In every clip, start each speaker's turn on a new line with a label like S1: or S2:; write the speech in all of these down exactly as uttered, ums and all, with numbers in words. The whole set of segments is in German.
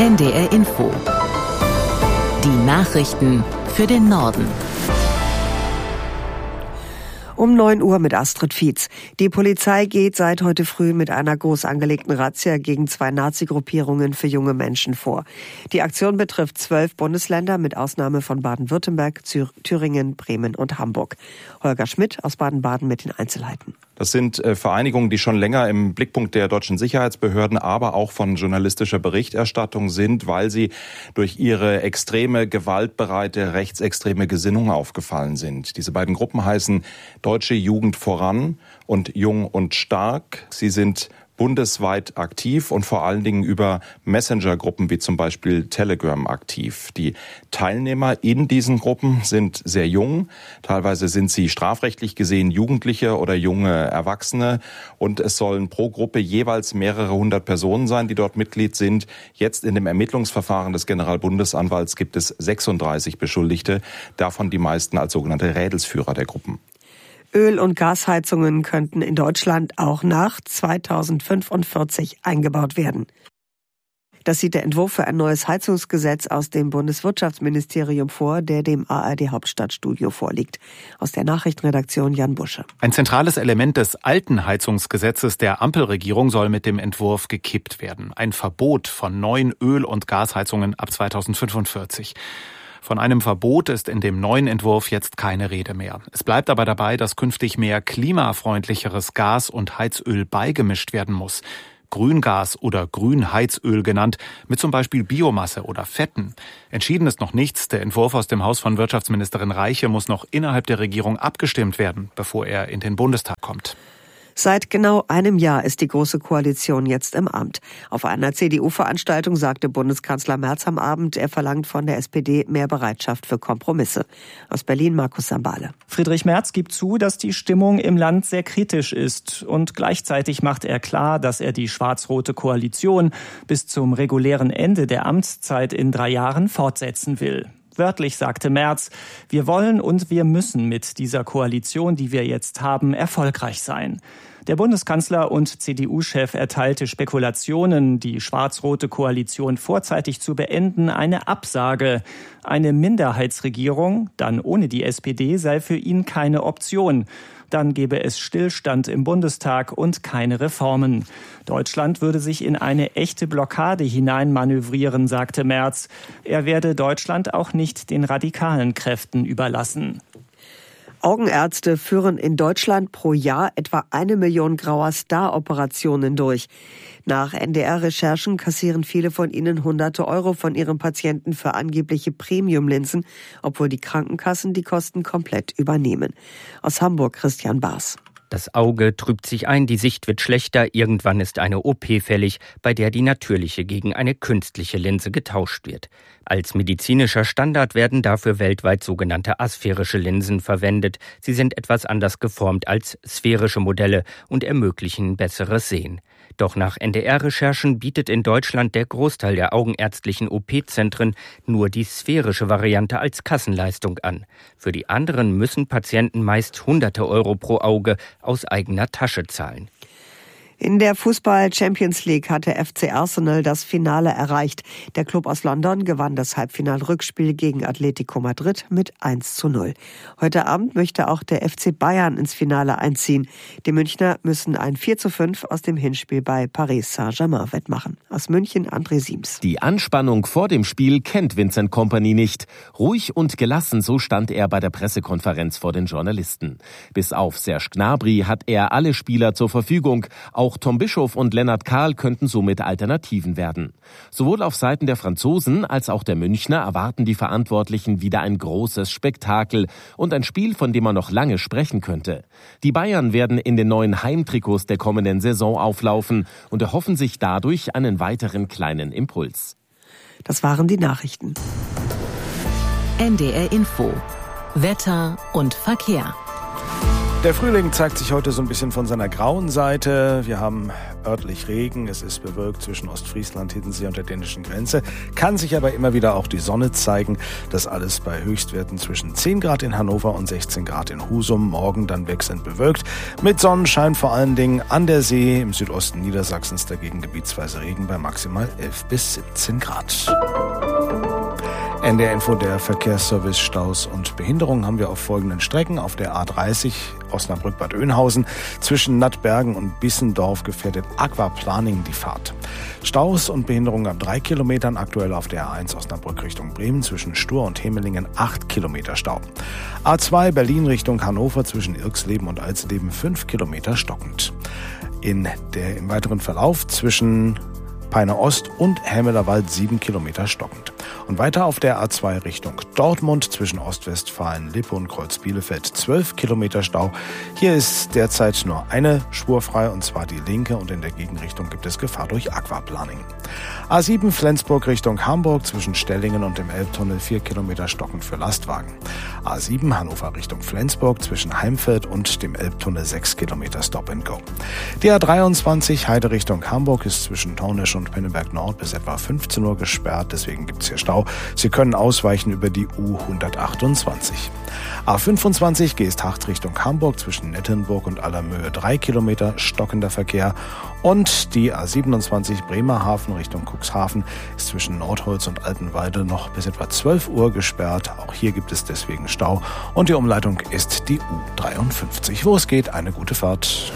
S1: N D R Info. Die Nachrichten für den Norden.
S2: Um neun Uhr mit Astrid Fietz. Die Polizei geht seit heute früh mit einer groß angelegten Razzia gegen zwei Nazi-Gruppierungen für junge Menschen vor. Die Aktion betrifft zwölf Bundesländer mit Ausnahme von Baden-Württemberg, Thüringen, Bremen und Hamburg. Holger Schmidt aus Baden-Baden mit den Einzelheiten.
S3: Das sind äh, Vereinigungen, die schon länger im Blickpunkt der deutschen Sicherheitsbehörden, aber auch von journalistischer Berichterstattung sind, weil sie durch ihre extreme, gewaltbereite, rechtsextreme Gesinnung aufgefallen sind. Diese beiden Gruppen heißen Deutsche Jugend voran und Jung und Stark. Sie sind bundesweit aktiv und vor allen Dingen über Messenger-Gruppen wie zum Beispiel Telegram aktiv. Die Teilnehmer in diesen Gruppen sind sehr jung. Teilweise sind sie strafrechtlich gesehen Jugendliche oder junge Erwachsene. Und es sollen pro Gruppe jeweils mehrere hundert Personen sein, die dort Mitglied sind. Jetzt in dem Ermittlungsverfahren des Generalbundesanwalts gibt es sechsunddreißig Beschuldigte, davon die meisten als sogenannte Rädelsführer der Gruppen.
S2: Öl- und Gasheizungen könnten in Deutschland auch nach zweitausendfünfundvierzig eingebaut werden. Das sieht der Entwurf für ein neues Heizungsgesetz aus dem Bundeswirtschaftsministerium vor, der dem A R D Hauptstadtstudio vorliegt. Aus der Nachrichtenredaktion Jan Busche.
S4: Ein zentrales Element des alten Heizungsgesetzes der Ampelregierung soll mit dem Entwurf gekippt werden. Ein Verbot von neuen Öl- und Gasheizungen ab zweitausendfünfundvierzig. Von einem Verbot ist in dem neuen Entwurf jetzt keine Rede mehr. Es bleibt aber dabei, dass künftig mehr klimafreundlicheres Gas und Heizöl beigemischt werden muss. Grüngas oder Grünheizöl genannt, mit zum Beispiel Biomasse oder Fetten. Entschieden ist noch nichts. Der Entwurf aus dem Haus von Wirtschaftsministerin Reiche muss noch innerhalb der Regierung abgestimmt werden, bevor er in den Bundestag kommt.
S2: Seit genau einem Jahr ist die Große Koalition jetzt im Amt. Auf einer C D U-Veranstaltung sagte Bundeskanzler Merz am Abend, er verlangt von der S P D mehr Bereitschaft für Kompromisse. Aus Berlin Markus Sambale.
S5: Friedrich Merz gibt zu, dass die Stimmung im Land sehr kritisch ist. Und gleichzeitig macht er klar, dass er die schwarz-rote Koalition bis zum regulären Ende der Amtszeit in drei Jahren fortsetzen will. Wörtlich sagte Merz, wir wollen und wir müssen mit dieser Koalition, die wir jetzt haben, erfolgreich sein. Der Bundeskanzler und C D U-Chef erteilte Spekulationen, die schwarz-rote Koalition vorzeitig zu beenden, eine Absage. Eine Minderheitsregierung, dann ohne die S P D, sei für ihn keine Option. Dann gäbe es Stillstand im Bundestag und keine Reformen. Deutschland würde sich in eine echte Blockade hineinmanövrieren, sagte Merz. Er werde Deutschland auch nicht den radikalen Kräften überlassen.
S2: Augenärzte führen in Deutschland pro Jahr etwa eine Million grauer Star-Operationen durch. Nach N D R-Recherchen kassieren viele von ihnen hunderte Euro von ihren Patienten für angebliche Premium-Linsen, obwohl die Krankenkassen die Kosten komplett übernehmen. Aus Hamburg Christian Baas.
S6: Das Auge trübt sich ein, die Sicht wird schlechter, irgendwann ist eine O P fällig, bei der die natürliche gegen eine künstliche Linse getauscht wird. Als medizinischer Standard werden dafür weltweit sogenannte asphärische Linsen verwendet. Sie sind etwas anders geformt als sphärische Modelle und ermöglichen besseres Sehen. Doch nach N D R-Recherchen bietet in Deutschland der Großteil der augenärztlichen O P-Zentren nur die sphärische Variante als Kassenleistung an. Für die anderen müssen Patienten meist hunderte Euro pro Auge aus eigener Tasche zahlen.
S2: In der Fußball-Champions League hatte F C Arsenal das Finale erreicht. Der Club aus London gewann das Halbfinal-Rückspiel gegen Atletico Madrid mit eins zu null. Heute Abend möchte auch der F C Bayern ins Finale einziehen. Die Münchner müssen ein vier zu fünf aus dem Hinspiel bei Paris Saint-Germain wettmachen. Aus München André Siems.
S7: Die Anspannung vor dem Spiel kennt Vincent Kompany nicht. Ruhig und gelassen, so stand er bei der Pressekonferenz vor den Journalisten. Bis auf Serge Gnabry hat er alle Spieler zur Verfügung. Auch Tom Bischof und Lennart Kahl könnten somit Alternativen werden. Sowohl auf Seiten der Franzosen als auch der Münchner erwarten die Verantwortlichen wieder ein großes Spektakel und ein Spiel, von dem man noch lange sprechen könnte. Die Bayern werden in den neuen Heimtrikots der kommenden Saison auflaufen und erhoffen sich dadurch einen weiteren kleinen Impuls.
S2: Das waren die Nachrichten.
S1: N D R Info. Wetter und Verkehr.
S8: Der Frühling zeigt sich heute so ein bisschen von seiner grauen Seite. Wir haben örtlich Regen, es ist bewölkt zwischen Ostfriesland, Hiddensee und der dänischen Grenze. Kann sich aber immer wieder auch die Sonne zeigen. Das alles bei Höchstwerten zwischen zehn Grad in Hannover und sechzehn Grad in Husum. Morgen dann wechselnd bewölkt. Mit Sonnenschein vor allen Dingen an der See. Im Südosten Niedersachsens dagegen gebietsweise Regen bei maximal elf bis siebzehn Grad. N D R-Info, der Verkehrsservice, Staus und Behinderungen haben wir auf folgenden Strecken. Auf der A dreißig Osnabrück-Bad Oeynhausen zwischen Nattbergen und Bissendorf gefährdet Aquaplaning die Fahrt. Staus und Behinderungen ab drei Kilometern, aktuell auf der A eins Osnabrück Richtung Bremen zwischen Stur und Hemelingen acht Kilometer Stau. A zwei Berlin Richtung Hannover zwischen Irxleben und Alzleben fünf Kilometer stockend. In der, im weiteren Verlauf zwischen Peine Ost und Hämelerwald sieben Kilometer stockend. Und weiter auf der A zwei Richtung Dortmund zwischen Ostwestfalen, Lippe und Kreuz-Bielefeld zwölf Kilometer Stau. Hier ist derzeit nur eine Spur frei, und zwar die linke, und in der Gegenrichtung gibt es Gefahr durch Aquaplaning. A sieben Flensburg Richtung Hamburg zwischen Stellingen und dem Elbtunnel vier Kilometer stockend für Lastwagen. A sieben Hannover Richtung Flensburg zwischen Heimfeld und dem Elbtunnel sechs Kilometer Stop and Go. Die A dreiundzwanzig Heide Richtung Hamburg ist zwischen Taunus und Pinneberg Nord bis etwa fünfzehn Uhr gesperrt, deswegen gibt es hier Stau. Sie können ausweichen über die U hundertachtundzwanzig. A fünfundzwanzig Geesthacht Richtung Hamburg zwischen Nettenburg und Allermöhe drei Kilometer stockender Verkehr. Und die A siebenundzwanzig Bremerhaven Richtung Cuxhaven ist zwischen Nordholz und Altenwalde noch bis etwa zwölf Uhr gesperrt. Auch hier gibt es deswegen Stau. Und die Umleitung ist die U dreiundfünfzig. Wo es geht, eine gute Fahrt.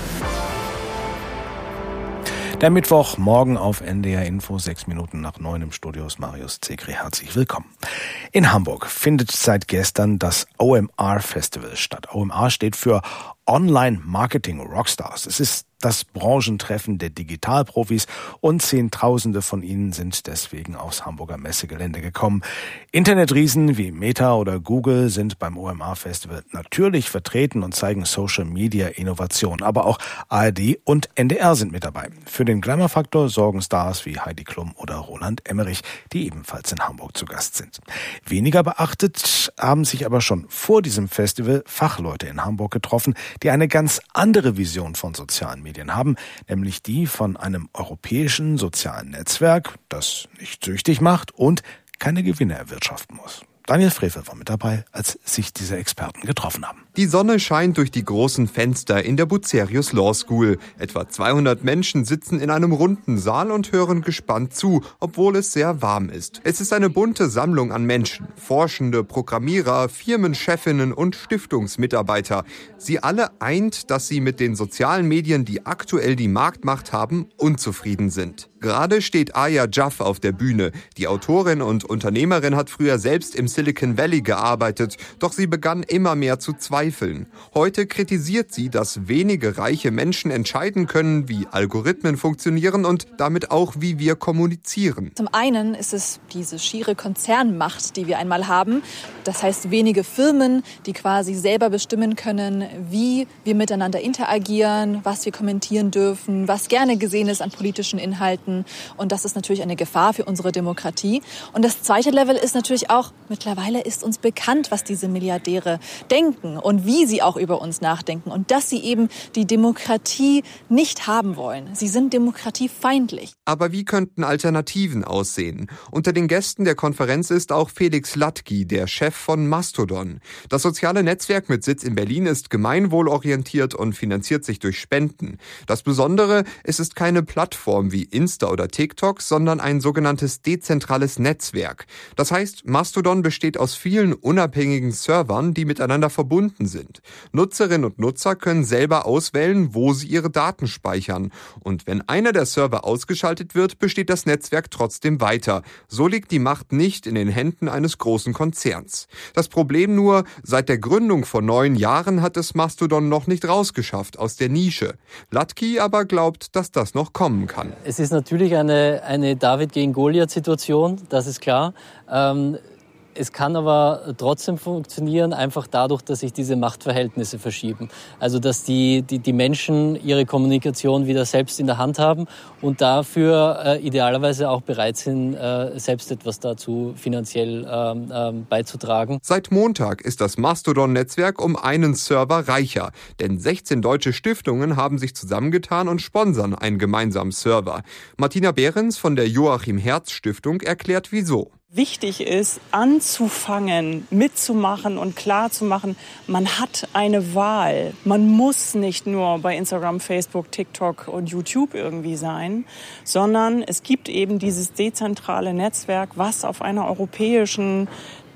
S8: Der Mittwoch, morgen auf N D R Info, sechs Minuten nach neun im Studio ist Marius Zekri. Herzlich willkommen. In Hamburg findet seit gestern das O M R Festival statt. O M R steht für Online Marketing Rockstars. Es ist das Branchentreffen der Digitalprofis, und Zehntausende von ihnen sind deswegen aufs Hamburger Messegelände gekommen. Internetriesen wie Meta oder Google sind beim O M R Festival natürlich vertreten und zeigen Social Media Innovation. Aber auch A R D und N D R sind mit dabei. Für den Glamour-Faktor sorgen Stars wie Heidi Klum oder Roland Emmerich, die ebenfalls in Hamburg zu Gast sind. Weniger beachtet haben sich aber schon vor diesem Festival Fachleute in Hamburg getroffen, die eine ganz andere Vision von sozialen Medien haben, nämlich die von einem europäischen sozialen Netzwerk, das nicht süchtig macht und keine Gewinne erwirtschaften muss. Daniel Frevel war mit dabei, als sich diese Experten getroffen haben.
S9: Die Sonne scheint durch die großen Fenster in der Bucerius Law School. Etwa zweihundert Menschen sitzen in einem runden Saal und hören gespannt zu, obwohl es sehr warm ist. Es ist eine bunte Sammlung an Menschen, Forschende, Programmierer, Firmenchefinnen und Stiftungsmitarbeiter. Sie alle eint, dass sie mit den sozialen Medien, die aktuell die Marktmacht haben, unzufrieden sind. Gerade steht Aya Jaff auf der Bühne. Die Autorin und Unternehmerin hat früher selbst im Silicon Valley gearbeitet, doch sie begann immer mehr zu zweifeln. Heute kritisiert sie, dass wenige reiche Menschen entscheiden können, wie Algorithmen funktionieren und damit auch, wie wir kommunizieren.
S10: Zum einen ist es diese schiere Konzernmacht, die wir einmal haben. Das heißt, wenige Firmen, die quasi selber bestimmen können, wie wir miteinander interagieren, was wir kommentieren dürfen, was gerne gesehen ist an politischen Inhalten. Und das ist natürlich eine Gefahr für unsere Demokratie. Und das zweite Level ist natürlich auch, mittlerweile ist uns bekannt, was diese Milliardäre denken und wie sie auch über uns nachdenken. Und dass sie eben die Demokratie nicht haben wollen. Sie sind demokratiefeindlich.
S9: Aber wie könnten Alternativen aussehen? Unter den Gästen der Konferenz ist auch Felix Latky, der Chef von Mastodon. Das soziale Netzwerk mit Sitz in Berlin ist gemeinwohlorientiert und finanziert sich durch Spenden. Das Besondere, es ist keine Plattform wie Insta oder TikTok, sondern ein sogenanntes dezentrales Netzwerk. Das heißt, Mastodon besteht aus vielen unabhängigen Servern, die miteinander verbunden sind. Nutzerinnen und Nutzer können selber auswählen, wo sie ihre Daten speichern. Und wenn einer der Server ausgeschaltet wird, besteht das Netzwerk trotzdem weiter. So liegt die Macht nicht in den Händen eines großen Konzerns. Das Problem nur, seit der Gründung vor neun Jahren hat es Mastodon noch nicht rausgeschafft aus der Nische. Latky aber glaubt, dass das noch kommen kann.
S11: Es ist natürlich eine, eine David gegen Goliath-Situation, das ist klar. Ähm, Es kann aber trotzdem funktionieren, einfach dadurch, dass sich diese Machtverhältnisse verschieben. Also dass die, die, die Menschen ihre Kommunikation wieder selbst in der Hand haben und dafür äh, idealerweise auch bereit sind, äh, selbst etwas dazu finanziell ähm, ähm, beizutragen.
S9: Seit Montag ist das Mastodon-Netzwerk um einen Server reicher. Denn sechzehn deutsche Stiftungen haben sich zusammengetan und sponsern einen gemeinsamen Server. Martina Behrens von der Joachim-Herz-Stiftung erklärt, wieso.
S12: Wichtig ist, anzufangen, mitzumachen und klarzumachen, man hat eine Wahl. Man muss nicht nur bei Instagram, Facebook, TikTok und YouTube irgendwie sein, sondern es gibt eben dieses dezentrale Netzwerk, was auf einer europäischen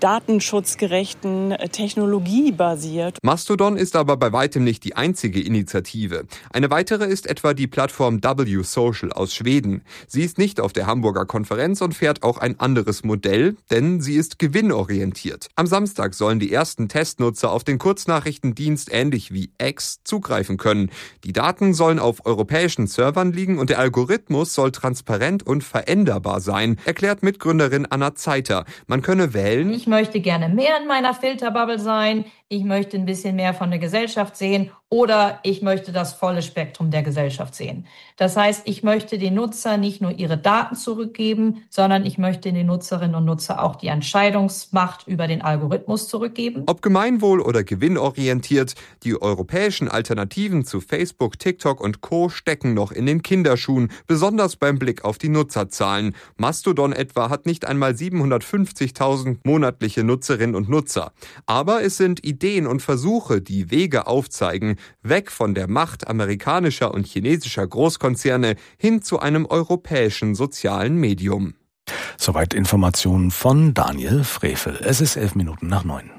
S12: datenschutzgerechten Technologie basiert.
S9: Mastodon ist aber bei weitem nicht die einzige Initiative. Eine weitere ist etwa die Plattform W Social aus Schweden. Sie ist nicht auf der Hamburger Konferenz und fährt auch ein anderes Modell, denn sie ist gewinnorientiert. Am Samstag sollen die ersten Testnutzer auf den Kurznachrichtendienst ähnlich wie X zugreifen können. Die Daten sollen auf europäischen Servern liegen und der Algorithmus soll transparent und veränderbar sein, erklärt Mitgründerin Anna Zeiter. Man könne wählen:
S13: Ich möchte gerne mehr in meiner Filterbubble sein, ich möchte ein bisschen mehr von der Gesellschaft sehen oder ich möchte das volle Spektrum der Gesellschaft sehen. Das heißt, ich möchte den Nutzer nicht nur ihre Daten zurückgeben, sondern ich möchte den Nutzerinnen und Nutzer auch die Entscheidungsmacht über den Algorithmus zurückgeben.
S9: Ob gemeinwohl- oder gewinnorientiert, die europäischen Alternativen zu Facebook, TikTok und Co. stecken noch in den Kinderschuhen, besonders beim Blick auf die Nutzerzahlen. Mastodon etwa hat nicht einmal siebenhundertfünfzigtausend monatliche Nutzerinnen und Nutzer. Aber es sind Ideen und Versuche, die Wege aufzeigen, weg von der Macht amerikanischer und chinesischer Großkonzerne hin zu einem europäischen sozialen Medium.
S8: Soweit Informationen von Daniel Frevel. Es ist elf Minuten nach neun.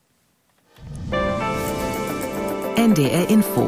S1: N D R Info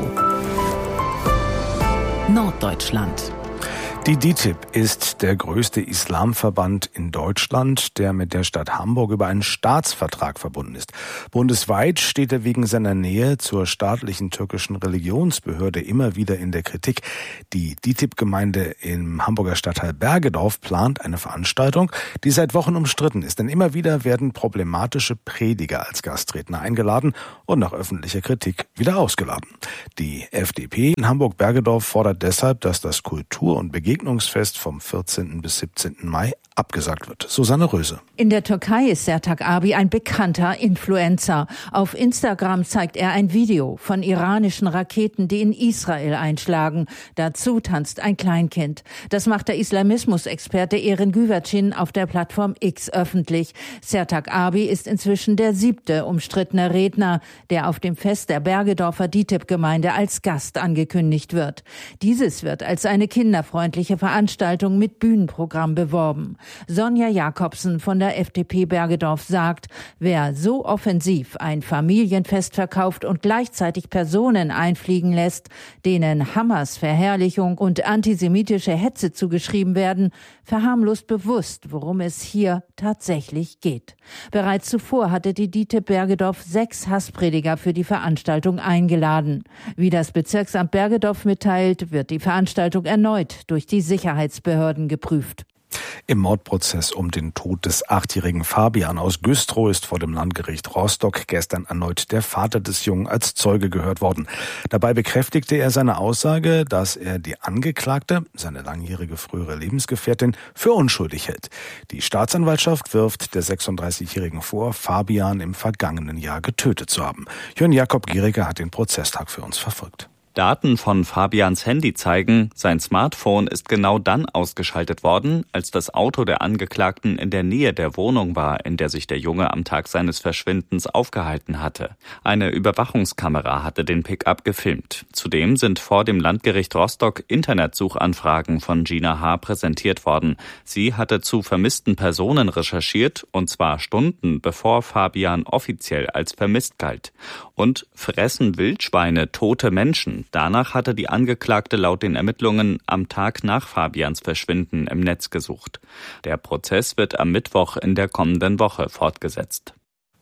S1: Norddeutschland.
S8: Die D I T I B ist der größte Islamverband in Deutschland, der mit der Stadt Hamburg über einen Staatsvertrag verbunden ist. Bundesweit steht er wegen seiner Nähe zur staatlichen türkischen Religionsbehörde immer wieder in der Kritik. Die D I T I B-Gemeinde im Hamburger Stadtteil Bergedorf plant eine Veranstaltung, die seit Wochen umstritten ist. Denn immer wieder werden problematische Prediger als Gastredner eingeladen und nach öffentlicher Kritik wieder ausgeladen. Die F D P in Hamburg-Bergedorf fordert deshalb, dass das Kultur- und Begegnungsfest Begegnungsfest vom vierzehnten bis siebzehnten Mai abgesagt wird. Susanne Röse.
S14: In der Türkei ist Sertak Abi ein bekannter Influencer. Auf Instagram zeigt er ein Video von iranischen Raketen, die in Israel einschlagen. Dazu tanzt ein Kleinkind. Das macht der Islamismusexperte Erin Güvercin auf der Plattform X öffentlich. Sertak Abi ist inzwischen der siebte umstrittene Redner, der auf dem Fest der Bergedorfer D I T I B-Gemeinde als Gast angekündigt wird. Dieses wird als eine kinderfreundliche Veranstaltung mit Bühnenprogramm beworben. Sonja Jakobsen von der F D P Bergedorf sagt, wer so offensiv ein Familienfest verkauft und gleichzeitig Personen einfliegen lässt, denen Hamas Verherrlichung und antisemitische Hetze zugeschrieben werden, verharmlost bewusst, worum es hier tatsächlich geht. Bereits zuvor hatte die D I T I B Bergedorf sechs Hassprediger für die Veranstaltung eingeladen. Wie das Bezirksamt Bergedorf mitteilt, wird die Veranstaltung erneut durch die Sicherheitsbehörden geprüft.
S8: Im Mordprozess um den Tod des achtjährigen Fabian aus Güstrow ist vor dem Landgericht Rostock gestern erneut der Vater des Jungen als Zeuge gehört worden. Dabei bekräftigte er seine Aussage, dass er die Angeklagte, seine langjährige frühere Lebensgefährtin, für unschuldig hält. Die Staatsanwaltschaft wirft der sechsunddreißigjährigen vor, Fabian im vergangenen Jahr getötet zu haben. Jörn Jakob Giericke hat den Prozesstag für uns verfolgt.
S15: Daten von Fabians Handy zeigen, sein Smartphone ist genau dann ausgeschaltet worden, als das Auto der Angeklagten in der Nähe der Wohnung war, in der sich der Junge am Tag seines Verschwindens aufgehalten hatte. Eine Überwachungskamera hatte den Pickup gefilmt. Zudem sind vor dem Landgericht Rostock Internetsuchanfragen von Gina H. präsentiert worden. Sie hatte zu vermissten Personen recherchiert, und zwar Stunden bevor Fabian offiziell als vermisst galt. Und fressen Wildschweine tote Menschen? Danach hatte die Angeklagte laut den Ermittlungen am Tag nach Fabians Verschwinden im Netz gesucht. Der Prozess wird am Mittwoch in der kommenden Woche fortgesetzt.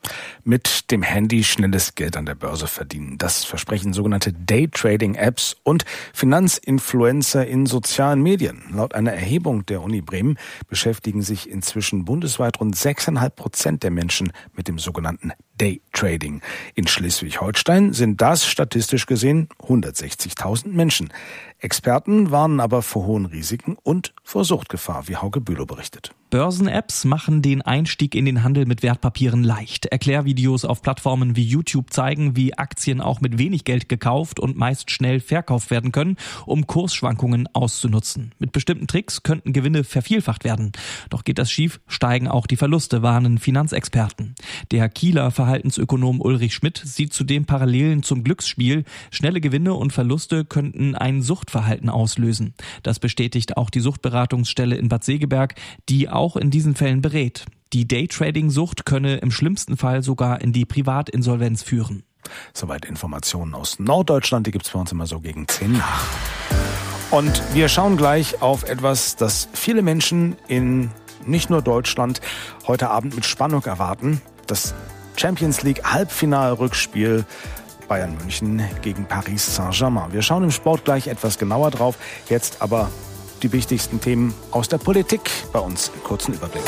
S8: Mit dem Handy schnelles Geld an der Börse verdienen. Das versprechen sogenannte Daytrading-Apps und Finanzinfluencer in sozialen Medien. Laut einer Erhebung der Uni Bremen beschäftigen sich inzwischen bundesweit rund sechs Komma fünf Prozent der Menschen mit dem sogenannten Daytrading. In Schleswig-Holstein sind das statistisch gesehen hundertsechzigtausend Menschen. Experten warnen aber vor hohen Risiken und vor Suchtgefahr, wie Hauke Bülow berichtet.
S16: Börsen-Apps machen den Einstieg in den Handel mit Wertpapieren leicht. Erklärvideos auf Plattformen wie YouTube zeigen, wie Aktien auch mit wenig Geld gekauft und meist schnell verkauft werden können, um Kursschwankungen auszunutzen. Mit bestimmten Tricks könnten Gewinne vervielfacht werden. Doch geht das schief, steigen auch die Verluste, warnen Finanzexperten. Der Kieler Verhaltensökonom Ulrich Schmidt sieht zudem Parallelen zum Glücksspiel. Schnelle Gewinne und Verluste könnten ein Suchtverhalten auslösen. Das bestätigt auch die Suchtberatungsstelle in Bad Segeberg, die auch in diesen Fällen berät. Die Daytrading-Sucht könne im schlimmsten Fall sogar in die Privatinsolvenz führen.
S8: Soweit Informationen aus Norddeutschland, die gibt's bei uns immer so gegen zehn nach. Und wir schauen gleich auf etwas, das viele Menschen in nicht nur Deutschland heute Abend mit Spannung erwarten. Das Champions League Halbfinal-Rückspiel Bayern München gegen Paris Saint-Germain. Wir schauen im Sport gleich etwas genauer drauf. Jetzt aber die wichtigsten Themen aus der Politik bei uns im kurzen Überblick.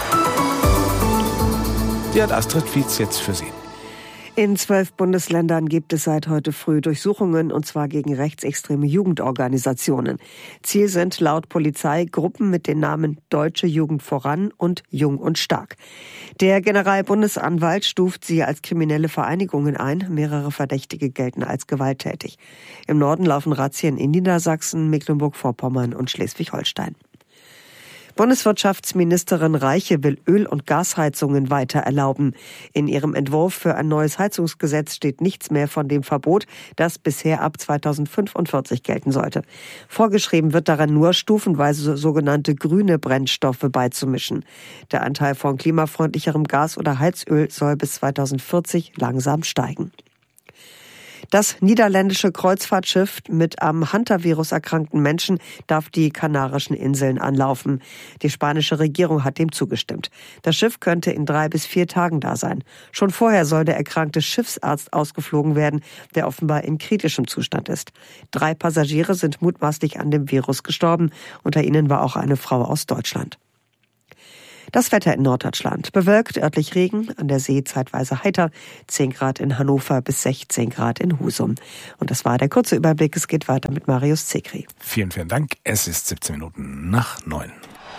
S8: Die hat Astrid Fietz jetzt für Sie.
S2: In zwölf Bundesländern gibt es seit heute früh Durchsuchungen, und zwar gegen rechtsextreme Jugendorganisationen. Ziel sind laut Polizei Gruppen mit den Namen Deutsche Jugend voran und Jung und Stark. Der Generalbundesanwalt stuft sie als kriminelle Vereinigungen ein. Mehrere Verdächtige gelten als gewalttätig. Im Norden laufen Razzien in Niedersachsen, Mecklenburg-Vorpommern und Schleswig-Holstein. Bundeswirtschaftsministerin Reiche will Öl- und Gasheizungen weiter erlauben. In ihrem Entwurf für ein neues Heizungsgesetz steht nichts mehr von dem Verbot, das bisher ab zweitausendfünfundvierzig gelten sollte. Vorgeschrieben wird daran nur, stufenweise sogenannte grüne Brennstoffe beizumischen. Der Anteil von klimafreundlicherem Gas oder Heizöl soll bis zweitausendvierzig langsam steigen. Das niederländische Kreuzfahrtschiff mit am Hantavirus erkrankten Menschen darf die Kanarischen Inseln anlaufen. Die spanische Regierung hat dem zugestimmt. Das Schiff könnte in drei bis vier Tagen da sein. Schon vorher soll der erkrankte Schiffsarzt ausgeflogen werden, der offenbar in kritischem Zustand ist. Drei Passagiere sind mutmaßlich an dem Virus gestorben. Unter ihnen war auch eine Frau aus Deutschland. Das Wetter in Norddeutschland. Bewölkt, örtlich Regen, an der See zeitweise heiter, zehn Grad in Hannover bis sechzehn Grad in Husum. Und das war der kurze Überblick. Es geht weiter mit Marius Zekri.
S8: Vielen, vielen Dank. Es ist siebzehn Minuten nach neun.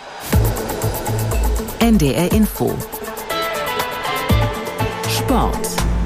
S1: N D R Info. Sport.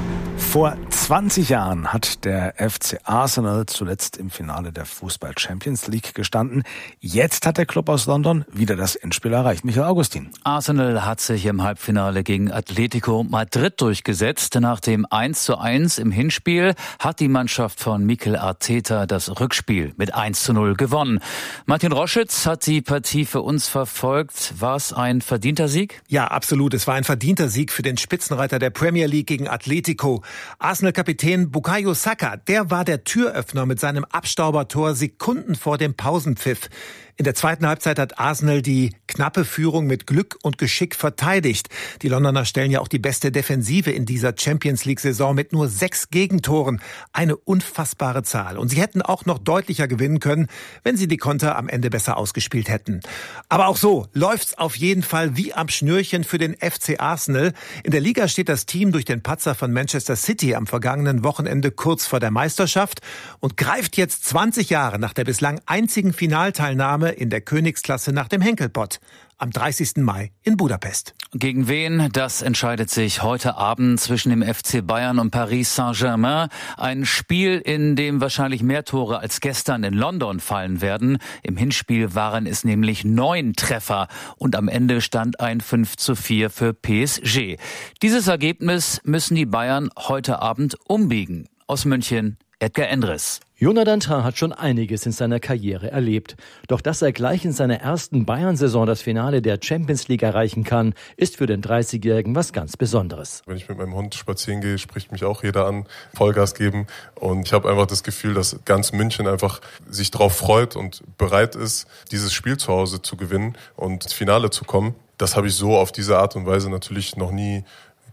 S8: Vor zwanzig Jahren hat der F C Arsenal zuletzt im Finale der Fußball Champions League gestanden. Jetzt hat der Club aus London wieder das Endspiel erreicht. Michael Augustin.
S17: Arsenal hat sich im Halbfinale gegen Atletico Madrid durchgesetzt. Nach dem eins zu eins im Hinspiel hat die Mannschaft von Mikel Arteta das Rückspiel mit eins zu null gewonnen. Martin Roschitz hat die Partie für uns verfolgt. War es ein verdienter Sieg?
S18: Ja, absolut. Es war ein verdienter Sieg für den Spitzenreiter der Premier League gegen Atletico. Arsenal-Kapitän Bukayo Saka, der war der Türöffner mit seinem Abstaubertor Sekunden vor dem Pausenpfiff. In der zweiten Halbzeit hat Arsenal die knappe Führung mit Glück und Geschick verteidigt. Die Londoner stellen ja auch die beste Defensive in dieser Champions-League-Saison mit nur sechs Gegentoren. Eine unfassbare Zahl. Und sie hätten auch noch deutlicher gewinnen können, wenn sie die Konter am Ende besser ausgespielt hätten. Aber auch so läuft's auf jeden Fall wie am Schnürchen für den F C Arsenal. In der Liga steht das Team durch den Patzer von Manchester City am vergangenen Wochenende kurz vor der Meisterschaft und greift jetzt zwanzig Jahre nach der bislang einzigen Finalteilnahme in der Königsklasse nach dem Henkelpott am dreißigsten Mai in Budapest.
S17: Gegen wen? Das entscheidet sich heute Abend zwischen dem F C Bayern und Paris Saint-Germain. Ein Spiel, in dem wahrscheinlich mehr Tore als gestern in London fallen werden. Im Hinspiel waren es nämlich neun Treffer und am Ende stand ein fünf zu vier für P S G. Dieses Ergebnis müssen die Bayern heute Abend umbiegen. Aus München, Edgar Endres.
S19: Jonathan Tah hat schon einiges in seiner Karriere erlebt. Doch dass er gleich in seiner ersten Bayern-Saison das Finale der Champions League erreichen kann, ist für den dreißigjährigen was ganz Besonderes.
S20: Wenn ich mit meinem Hund spazieren gehe, spricht mich auch jeder an, Vollgas geben. Und ich habe einfach das Gefühl, dass ganz München einfach sich darauf freut und bereit ist, dieses Spiel zu Hause zu gewinnen und ins Finale zu kommen. Das habe ich so auf diese Art und Weise natürlich noch nie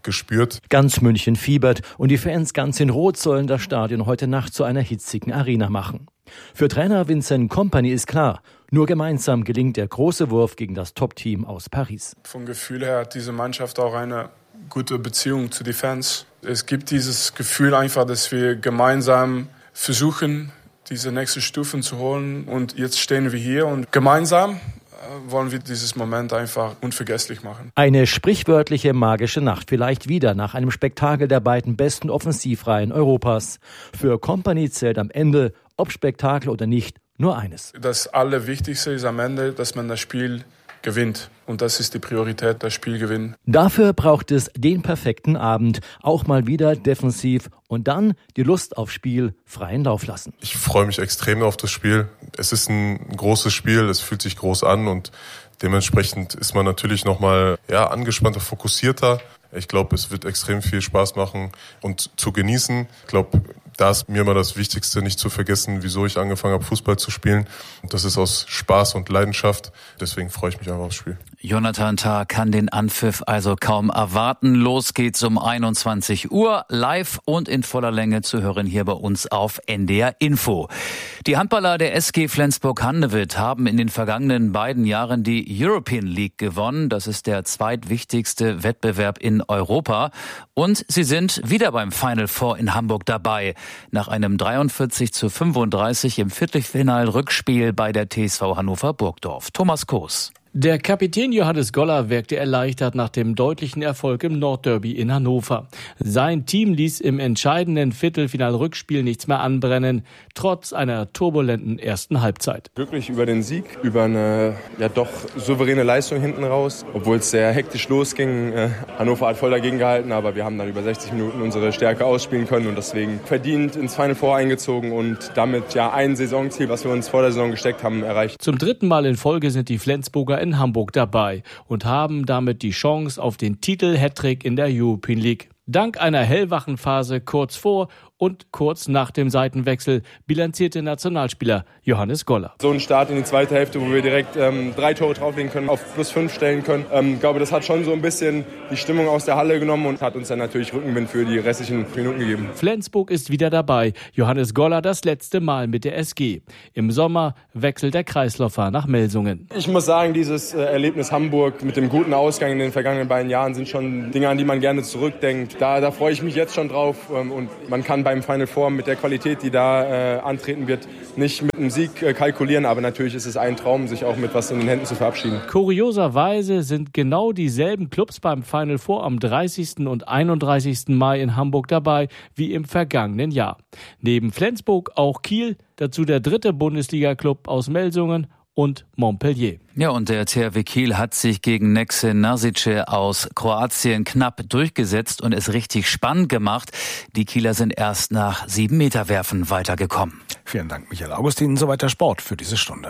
S20: gespürt.
S19: Ganz München fiebert und die Fans ganz in Rot sollen das Stadion heute Nacht zu einer hitzigen Arena machen. Für Trainer Vincent Kompany ist klar, nur gemeinsam gelingt der große Wurf gegen das Top-Team aus Paris.
S21: Vom Gefühl her hat diese Mannschaft auch eine gute Beziehung zu den Fans. Es gibt dieses Gefühl einfach, dass wir gemeinsam versuchen, diese nächste Stufen zu holen. Und jetzt stehen wir hier und gemeinsam wollen wir dieses Moment einfach unvergesslich machen.
S19: Eine sprichwörtliche magische Nacht, vielleicht wieder nach einem Spektakel der beiden besten Offensivreihen Europas. Für Kompany zählt am Ende, ob Spektakel oder nicht, nur eines.
S21: Das Allerwichtigste ist am Ende, dass man das Spiel gewinnt. Und das ist die Priorität, das Spiel gewinnen.
S19: Dafür braucht es den perfekten Abend. Auch mal wieder defensiv und dann die Lust auf Spiel freien Lauf lassen.
S20: Ich freue mich extrem auf das Spiel. Es ist ein großes Spiel, es fühlt sich groß an und dementsprechend ist man natürlich nochmal ja, angespannter, fokussierter. Ich glaube, es wird extrem viel Spaß machen und zu genießen. Ich glaube, da ist mir immer das Wichtigste, nicht zu vergessen, wieso ich angefangen habe, Fußball zu spielen. Und das ist aus Spaß und Leidenschaft. Deswegen freue ich mich einfach aufs Spiel.
S17: Jonathan Tah kann den Anpfiff also kaum erwarten. Los geht's um einundzwanzig Uhr, live und in voller Länge zu hören hier bei uns auf N D R Info. Die Handballer der S G Flensburg-Handewitt haben in den vergangenen beiden Jahren die European League gewonnen. Das ist der zweitwichtigste Wettbewerb in Europa. Und sie sind wieder beim Final Four in Hamburg dabei. Nach einem dreiundvierzig zu fünfunddreißig im Viertelfinal-Rückspiel bei der T S V Hannover Burgdorf. Thomas Koos.
S22: Der Kapitän Johannes Goller wirkte erleichtert nach dem deutlichen Erfolg im Nordderby in Hannover. Sein Team ließ im entscheidenden Viertelfinal-Rückspiel nichts mehr anbrennen, trotz einer turbulenten ersten Halbzeit.
S23: Glücklich über den Sieg, über eine ja doch souveräne Leistung hinten raus, obwohl es sehr hektisch losging. Äh, Hannover hat voll dagegen gehalten, aber wir haben dann über sechzig Minuten unsere Stärke ausspielen können und deswegen verdient ins Final Four eingezogen und damit ja ein Saisonziel, was wir uns vor der Saison gesteckt haben, erreicht.
S22: Zum dritten Mal in Folge sind die Flensburger in Hamburg dabei und haben damit die Chance auf den Titel-Hattrick in der European League. Dank einer hellwachen Phase kurz vor und kurz nach dem Seitenwechsel bilanzierte Nationalspieler Johannes Goller.
S23: So ein Start in die zweite Hälfte, wo wir direkt ähm, drei Tore drauflegen können, auf plus fünf stellen können. Ähm, ich glaube, das hat schon so ein bisschen die Stimmung aus der Halle genommen und hat uns dann natürlich Rückenwind für die restlichen Minuten gegeben.
S22: Flensburg ist wieder dabei. Johannes Goller das letzte Mal mit der S G. Im Sommer wechselt der Kreisläufer nach Melsungen.
S23: Ich muss sagen, dieses äh, Erlebnis Hamburg mit dem guten Ausgang in den vergangenen beiden Jahren sind schon Dinge, an die man gerne zurückdenkt. Da, da freue ich mich jetzt schon drauf ähm, und man kann beim Final Four mit der Qualität, die da äh, antreten wird, nicht mit einem Sieg äh, kalkulieren, aber natürlich ist es ein Traum, sich auch mit was in den Händen zu verabschieden.
S22: Kurioserweise sind genau dieselben Clubs beim Final Four am dreißigsten und einunddreißigsten Mai in Hamburg dabei wie im vergangenen Jahr. Neben Flensburg auch Kiel, dazu der dritte Bundesliga-Club aus Melsungen und Montpellier.
S17: Ja, und der T H W Kiel hat sich gegen Nexe Nasice aus Kroatien knapp durchgesetzt und es richtig spannend gemacht. Die Kieler sind erst nach sieben Meter Werfen weitergekommen.
S8: Vielen Dank, Michael Augustin. Soweit der Sport für diese Stunde.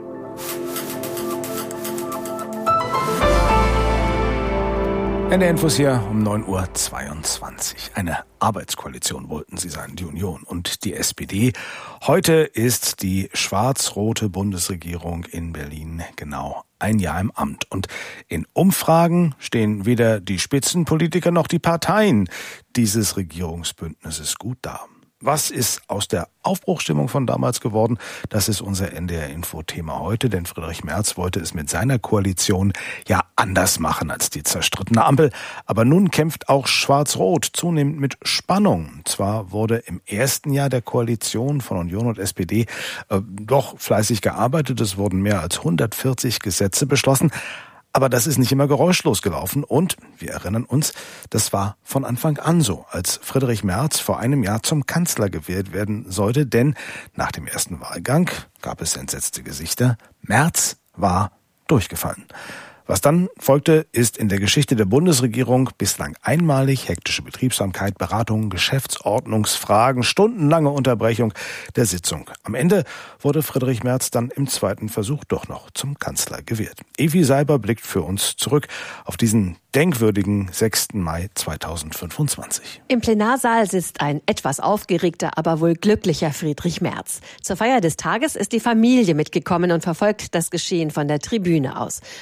S8: N D R Infos hier um neun Uhr zweiundzwanzig. Eine Arbeitskoalition wollten sie sein, die Union und die S P D. Heute ist die schwarz-rote Bundesregierung in Berlin genau ein Jahr im Amt. Und in Umfragen stehen weder die Spitzenpolitiker noch die Parteien dieses Regierungsbündnisses gut da. Was ist aus der Aufbruchsstimmung von damals geworden? Das ist unser N D R-Info-Thema heute, denn Friedrich Merz wollte es mit seiner Koalition ja anders machen als die zerstrittene Ampel. Aber nun kämpft auch Schwarz-Rot zunehmend mit Spannung. Zwar wurde im ersten Jahr der Koalition von Union und S P D äh, doch fleißig gearbeitet, es wurden mehr als hundertvierzig Gesetze beschlossen. Aber das ist nicht immer geräuschlos gelaufen und, wir erinnern uns, das war von Anfang an so, als Friedrich Merz vor einem Jahr zum Kanzler gewählt werden sollte, denn nach dem ersten Wahlgang gab es entsetzte Gesichter. Merz war durchgefallen. Was dann folgte, ist in der Geschichte der Bundesregierung bislang einmalig: hektische Betriebsamkeit, Beratungen, Geschäftsordnungsfragen, stundenlange Unterbrechung der Sitzung. Am Ende wurde Friedrich Merz dann im zweiten Versuch doch noch zum Kanzler gewählt. Evi Seiber blickt für uns zurück auf diesen denkwürdigen sechsten Mai zweitausendfünfundzwanzig.
S24: Im Plenarsaal sitzt ein etwas aufgeregter, aber wohl glücklicher Friedrich Merz. Zur Feier des Tages ist die Familie mitgekommen und verfolgt das Geschehen von der Tribüne aus. Es soll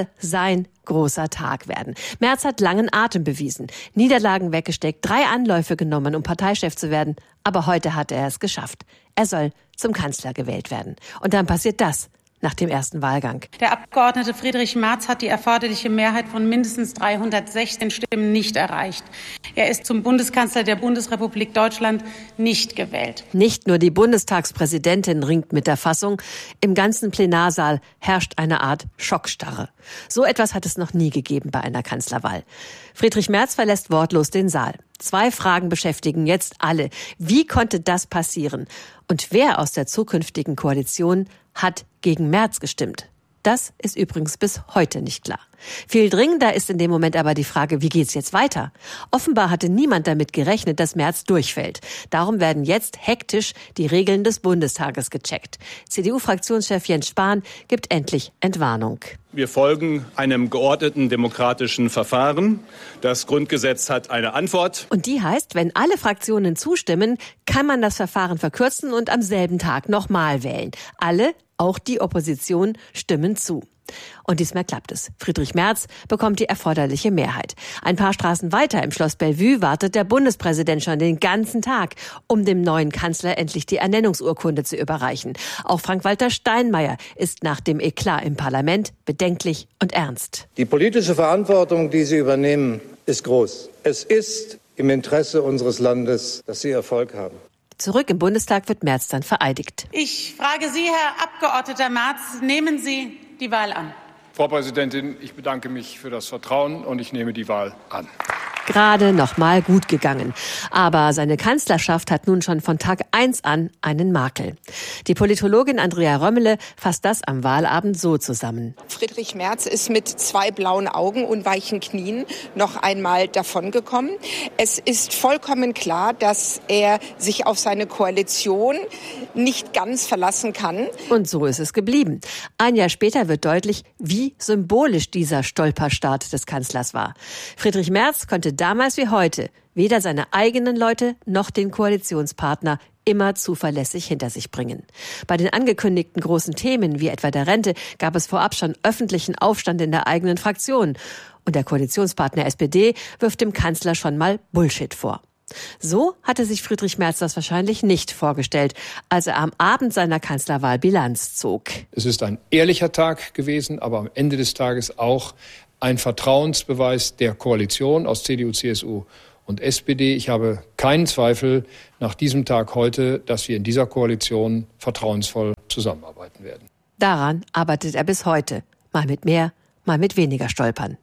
S24: soll sein großer Tag werden. Merz hat langen Atem bewiesen, Niederlagen weggesteckt, drei Anläufe genommen, um Parteichef zu werden. Aber heute hat er es geschafft. Er soll zum Kanzler gewählt werden. Und dann passiert das nach dem ersten Wahlgang.
S3: Der Abgeordnete Friedrich Merz hat die erforderliche Mehrheit von mindestens dreihundertsechzehn Stimmen nicht erreicht. Er ist zum Bundeskanzler der Bundesrepublik Deutschland nicht gewählt.
S24: Nicht nur die Bundestagspräsidentin ringt mit der Fassung. Im ganzen Plenarsaal herrscht eine Art Schockstarre. So etwas hat es noch nie gegeben bei einer Kanzlerwahl. Friedrich Merz verlässt wortlos den Saal. Zwei Fragen beschäftigen jetzt alle. Wie konnte das passieren? Und wer aus der zukünftigen Koalition hat gegen Merz gestimmt? Das ist übrigens bis heute nicht klar. Viel dringender ist in dem Moment aber die Frage, wie geht's jetzt weiter? Offenbar hatte niemand damit gerechnet, dass Merz durchfällt. Darum werden jetzt hektisch die Regeln des Bundestages gecheckt. C D U-Fraktionschef Jens Spahn gibt endlich Entwarnung.
S4: Wir folgen einem geordneten demokratischen Verfahren. Das Grundgesetz hat eine Antwort.
S24: Und die heißt, wenn alle Fraktionen zustimmen, kann man das Verfahren verkürzen und am selben Tag nochmal wählen. Alle, auch die Opposition, stimmen zu. Und diesmal klappt es. Friedrich Merz bekommt die erforderliche Mehrheit. Ein paar Straßen weiter im Schloss Bellevue wartet der Bundespräsident schon den ganzen Tag, um dem neuen Kanzler endlich die Ernennungsurkunde zu überreichen. Auch Frank-Walter Steinmeier ist nach dem Eklat im Parlament bedenklich und ernst.
S5: Die politische Verantwortung, die Sie übernehmen, ist groß. Es ist im Interesse unseres Landes, dass Sie Erfolg haben.
S24: Zurück im Bundestag wird Merz dann vereidigt.
S3: Ich frage Sie, Herr Abgeordneter Merz, nehmen Sie die Wahl an?
S6: Frau Präsidentin, ich bedanke mich für das Vertrauen und ich nehme die Wahl an.
S24: Gerade noch mal gut gegangen. Aber seine Kanzlerschaft hat nun schon von Tag eins an einen Makel. Die Politologin Andrea Römmele fasst das am Wahlabend so zusammen.
S25: Friedrich Merz ist mit zwei blauen Augen und weichen Knien noch einmal davongekommen. Es ist vollkommen klar, dass er sich auf seine Koalition nicht ganz verlassen kann.
S24: Und so ist es geblieben. Ein Jahr später wird deutlich, wie symbolisch dieser Stolperstart des Kanzlers war. Friedrich Merz konnte damals wie heute weder seine eigenen Leute noch den Koalitionspartner immer zuverlässig hinter sich bringen. Bei den angekündigten großen Themen wie etwa der Rente gab es vorab schon öffentlichen Aufstand in der eigenen Fraktion. Und der Koalitionspartner S P D wirft dem Kanzler schon mal Bullshit vor. So hatte sich Friedrich Merz das wahrscheinlich nicht vorgestellt, als er am Abend seiner Kanzlerwahl Bilanz zog.
S6: Es ist ein ehrlicher Tag gewesen, aber am Ende des Tages auch ein Vertrauensbeweis der Koalition aus C D U, C S U und S P D. Ich habe keinen Zweifel nach diesem Tag heute, dass wir in dieser Koalition vertrauensvoll zusammenarbeiten werden.
S24: Daran arbeitet er bis heute. Mal mit mehr, mal mit weniger Stolpern.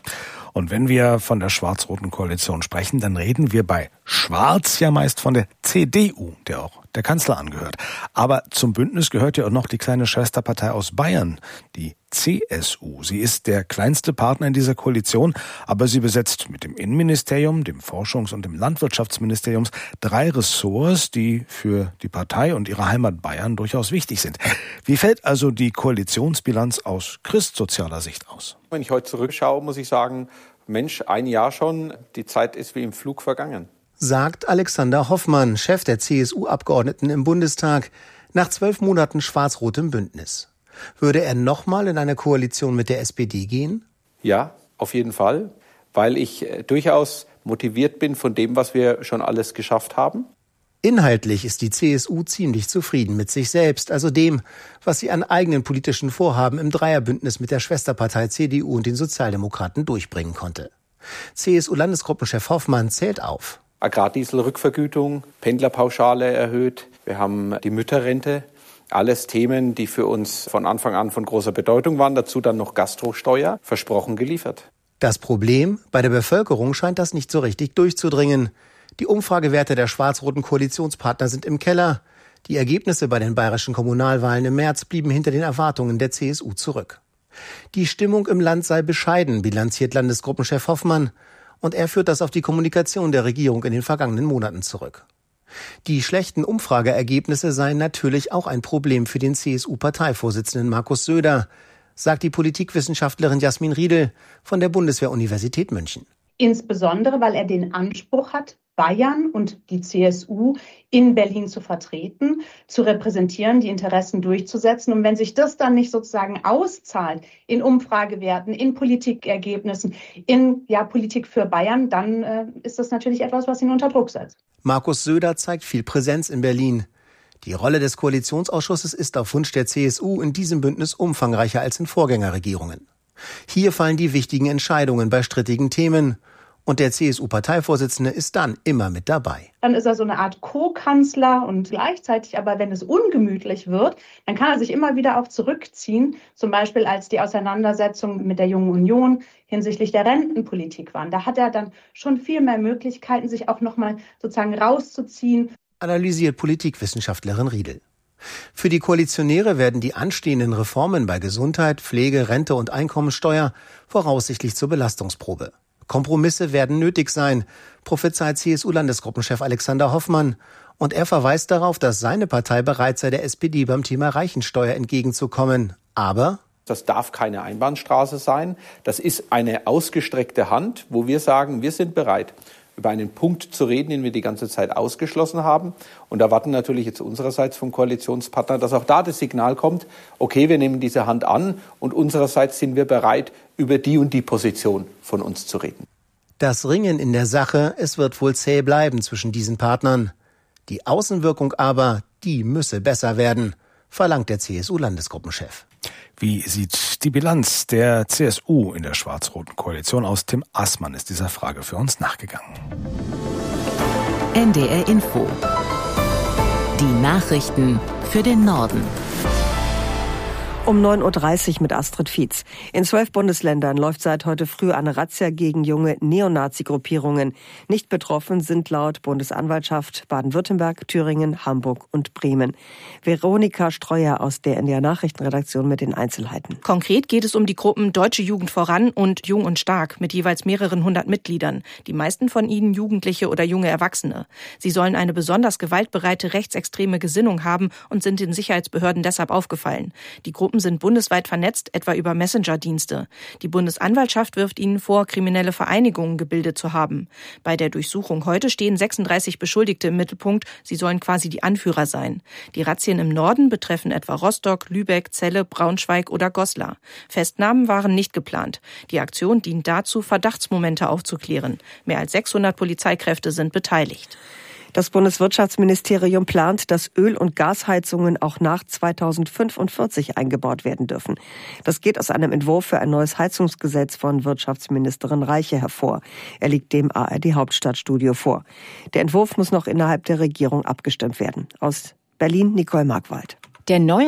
S8: Und wenn wir von der schwarz-roten Koalition sprechen, dann reden wir bei Schwarz ja meist von der C D U, der auch der Kanzler angehört. Aber zum Bündnis gehört ja auch noch die kleine Schwesterpartei aus Bayern, die C S U. Sie ist der kleinste Partner in dieser Koalition, aber sie besetzt mit dem Innenministerium, dem Forschungs- und dem Landwirtschaftsministerium drei Ressorts, die für die Partei und ihre Heimat Bayern durchaus wichtig sind. Wie fällt also die Koalitionsbilanz aus christsozialer Sicht aus?
S26: Wenn ich heute zurückschaue, muss ich sagen, Mensch, ein Jahr schon, die Zeit ist wie im Flug vergangen.
S27: Sagt Alexander Hoffmann, Chef der C S U-Abgeordneten im Bundestag, nach zwölf Monaten schwarz-rotem Bündnis. Würde er nochmal in eine Koalition mit der S P D gehen?
S26: Ja, auf jeden Fall, weil ich durchaus motiviert bin von dem, was wir schon alles geschafft haben.
S27: Inhaltlich ist die C S U ziemlich zufrieden mit sich selbst, also dem, was sie an eigenen politischen Vorhaben im Dreierbündnis mit der Schwesterpartei C D U und den Sozialdemokraten durchbringen konnte. C S U-Landesgruppenchef Hoffmann zählt auf.
S26: Agrardieselrückvergütung, Pendlerpauschale erhöht, wir haben die Mütterrente. Alles Themen, die für uns von Anfang an von großer Bedeutung waren. Dazu dann noch Gastrosteuer, versprochen geliefert.
S27: Das Problem, bei der Bevölkerung scheint das nicht so richtig durchzudringen. Die Umfragewerte der schwarz-roten Koalitionspartner sind im Keller. Die Ergebnisse bei den bayerischen Kommunalwahlen im März blieben hinter den Erwartungen der C S U zurück. Die Stimmung im Land sei bescheiden, bilanziert Landesgruppenchef Hoffmann. Und er führt das auf die Kommunikation der Regierung in den vergangenen Monaten zurück. Die schlechten Umfrageergebnisse seien natürlich auch ein Problem für den C S U-Parteivorsitzenden Markus Söder, sagt die Politikwissenschaftlerin Jasmin Riedel von der Bundeswehr-Universität München.
S28: Insbesondere, weil er den Anspruch hat,
S7: Bayern und die C S U in Berlin zu vertreten, zu repräsentieren, die Interessen durchzusetzen. Und wenn sich das dann nicht sozusagen auszahlt in Umfragewerten, in Politikergebnissen, in ja, Politik für Bayern, dann äh, ist das natürlich etwas, was ihn unter Druck setzt.
S27: Markus Söder zeigt viel Präsenz in Berlin. Die Rolle des Koalitionsausschusses ist auf Wunsch der C S U in diesem Bündnis umfangreicher als in Vorgängerregierungen. Hier fallen die wichtigen Entscheidungen bei strittigen Themen. Und der C S U-Parteivorsitzende ist dann immer mit dabei.
S7: Dann ist er so eine Art Co-Kanzler und gleichzeitig aber, wenn es ungemütlich wird, dann kann er sich immer wieder auch zurückziehen. Zum Beispiel als die Auseinandersetzung mit der Jungen Union hinsichtlich der Rentenpolitik waren. Da hat er dann schon viel mehr Möglichkeiten, sich auch nochmal sozusagen rauszuziehen.
S27: Analysiert Politikwissenschaftlerin Riedel. Für die Koalitionäre werden die anstehenden Reformen bei Gesundheit, Pflege, Rente und Einkommensteuer voraussichtlich zur Belastungsprobe. Kompromisse werden nötig sein, prophezeit C S U-Landesgruppenchef Alexander Hoffmann. Und er verweist darauf, dass seine Partei bereit sei, der S P D beim Thema Reichensteuer entgegenzukommen. Aber
S26: das darf keine Einbahnstraße sein. Das ist eine ausgestreckte Hand, wo wir sagen, wir sind bereit, über einen Punkt zu reden, den wir die ganze Zeit ausgeschlossen haben. Und erwarten natürlich jetzt unsererseits vom Koalitionspartner, dass auch da das Signal kommt, okay, wir nehmen diese Hand an und unsererseits sind wir bereit, über die und die Position von uns zu reden.
S27: Das Ringen in der Sache, es wird wohl zäh bleiben zwischen diesen Partnern. Die Außenwirkung aber, die müsse besser werden, verlangt der C S U-Landesgruppenchef.
S8: Wie sieht die Bilanz der C S U in der schwarz-roten Koalition aus? Tim Assmann ist dieser Frage für uns nachgegangen.
S1: N D R Info. Die Nachrichten für den Norden.
S2: Um neun Uhr dreißig mit Astrid Fietz. In zwölf Bundesländern läuft seit heute früh eine Razzia gegen junge Neonazi-Gruppierungen. Nicht betroffen sind laut Bundesanwaltschaft Baden-Württemberg, Thüringen, Hamburg und Bremen. Veronika Streuer aus der N D R Nachrichtenredaktion mit den Einzelheiten.
S9: Konkret geht es um die Gruppen Deutsche Jugend voran und Jung und Stark mit jeweils mehreren hundert Mitgliedern. Die meisten von ihnen Jugendliche oder junge Erwachsene. Sie sollen eine besonders gewaltbereite rechtsextreme Gesinnung haben und sind den Sicherheitsbehörden deshalb aufgefallen. Die Gruppen sind bundesweit vernetzt, etwa über Messenger-Dienste. Die Bundesanwaltschaft wirft ihnen vor, kriminelle Vereinigungen gebildet zu haben. Bei der Durchsuchung heute stehen sechsunddreißig Beschuldigte im Mittelpunkt. Sie sollen quasi die Anführer sein. Die Razzien im Norden betreffen etwa Rostock, Lübeck, Celle, Braunschweig oder Goslar. Festnahmen waren nicht geplant. Die Aktion dient dazu, Verdachtsmomente aufzuklären. Mehr als sechshundert Polizeikräfte sind beteiligt.
S2: Das Bundeswirtschaftsministerium plant, dass Öl- und Gasheizungen auch nach zweitausendfünfundvierzig eingebaut werden dürfen. Das geht aus einem Entwurf für ein neues Heizungsgesetz von Wirtschaftsministerin Reiche hervor. Er liegt dem A R D-Hauptstadtstudio vor. Der Entwurf muss noch innerhalb der Regierung abgestimmt werden. Aus Berlin Nicole Markwald.
S9: Der neue